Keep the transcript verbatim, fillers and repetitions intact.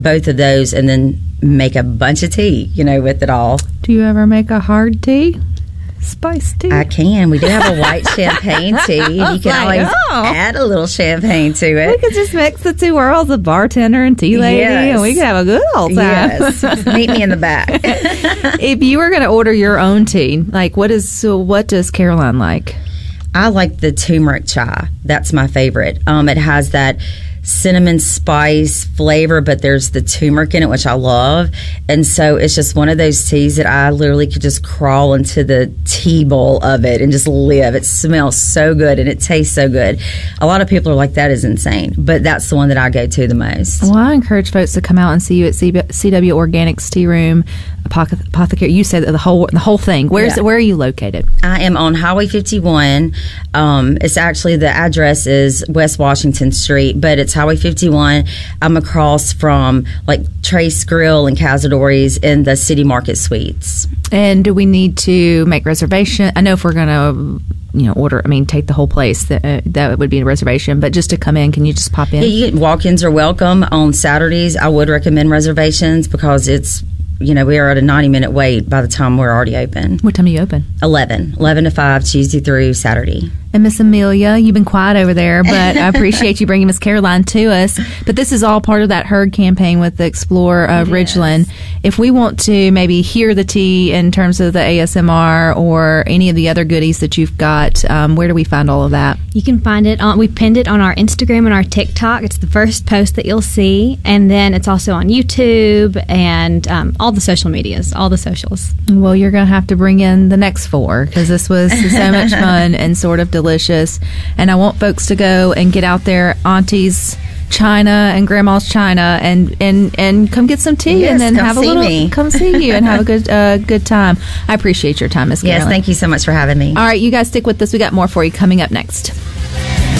both of those and then make a bunch of tea, you know, with it all. Do you ever make a hard tea? Spice tea? I can. We do have a white champagne tea. You can always oh. add a little champagne to it. We could just mix the two worlds, the bartender and tea lady, yes. and we could have a good old time. Yes. Meet me in the back. If you were going to order your own tea, like what is so what does Caroline like? I like the turmeric chai. That's my favorite. Um, it has that cinnamon spice flavor, but there's the turmeric in it, which I love. And so it's just one of those teas that I literally could just crawl into the tea bowl of it and just live. It smells so good and it tastes so good. A lot of people are like, that is insane, but that's the one that I go to the most. Well, I encourage folks to come out and see you at C W Organics Tea Room, Apothecary. You said the whole the whole thing. Where's yeah. Where are you located? I am on Highway fifty-one. Um, it's actually, the address is West Washington Street, but it's Highway fifty-one. I'm across from like Trace Grill and Cazadores in the City Market Suites. And do we need to make reservation? I know if we're going to, you know, order, I mean, take the whole place, that, uh, that would be a reservation. But just to come in, can you just pop in? Yeah, you get, walk-ins are welcome. On Saturdays, I would recommend reservations because it's, you know, we are at a ninety-minute wait by the time we're already open. What time are you open? eleven. eleven to five, Tuesday through Saturday. And Miss Amelia, you've been quiet over there, but I appreciate you bringing Miss Caroline to us. But this is all part of that herd campaign with the Explore of yes. Ridgeland. If we want to maybe hear the tea in terms of the A S M R or any of the other goodies that you've got, um, where do we find all of that? You can find it on, we pinned it on our Instagram and our TikTok. It's the first post that you'll see. And then it's also on YouTube and um, all the social medias, all the socials. Well, you're going to have to bring in the next four because this was so much fun and sort of delicious. And I want folks to go and get out there, Auntie's China and Grandma's China, and, and, and come get some tea yes, and then have a little me. come see you and have a good uh, good time. I appreciate your time, Miss Caroline. Yes, thank you so much for having me. All right, you guys stick with us. We got more for you coming up next.